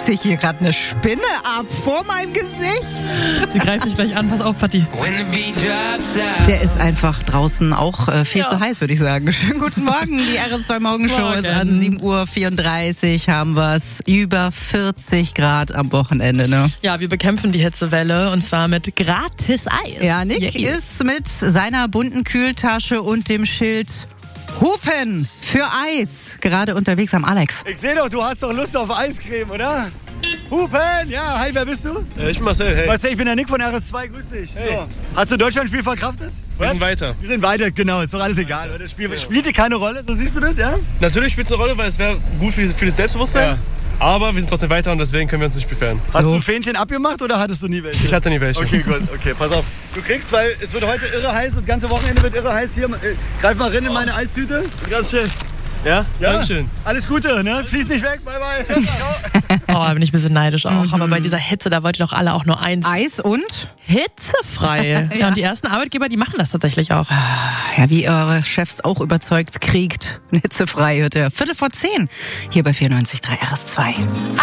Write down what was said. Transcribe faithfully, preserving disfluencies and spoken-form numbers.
sich hier gerade eine Spinne ab vor meinem Gesicht. Sie greift dich gleich an, pass auf, Patti. Der ist einfach draußen auch äh, viel Ja. zu heiß, würde ich sagen. Schönen guten Morgen, die R S zwei Morgenshow Morgen. ist an sieben Uhr vierunddreißig, haben wir's. Über vierzig Grad am Wochenende, ne? Ja, wir bekämpfen die Hitzewelle und zwar mit gratis Eis. Ja, Nick Yeah. ist mit seiner bunten Kühltasche und dem Schild Hupen für Eis gerade unterwegs am Alex. Ich sehe doch, du hast doch Lust auf Eiscreme, oder? Hupen! Ja, hi, wer bist du? Äh, ich bin Marcel, hey. Marcel, ich bin der Nick von R S zwei, grüß dich. Hey. So. Hast du Deutschlandspiel verkraftet? Wir sind weiter. Wir sind weiter, genau, ist doch alles egal. Das Spiel ja. spielt dir keine Rolle, so siehst du das, ja? Natürlich spielt es eine Rolle, weil es wäre gut für, die, für das Selbstbewusstsein. Ja. Aber wir sind trotzdem weiter und deswegen können wir uns nicht beschweren. Hast So. du ein Fähnchen abgemacht oder hattest du nie welche? Ich hatte nie welche. Okay, gut, okay, pass auf. Du kriegst, weil es wird heute irre heiß und das ganze Wochenende wird irre heiß. Hier, äh, greif mal rein in meine Eistüte. Ganz schön. Ja? Ja. Dankeschön. Alles Gute, ne? Fließ nicht weg, bye bye. Ciao, ciao. Oh, da bin ich ein bisschen neidisch auch. Aber bei dieser Hitze, da wollt ihr doch alle auch nur eins. Eis und? Hitzefrei. ja. ja, und die ersten Arbeitgeber, die machen das tatsächlich auch. Ja, wie eure Chefs auch überzeugt kriegt. Hitzefrei hört ihr Viertel vor zehn hier bei vierundneunzig Komma drei R S zwei.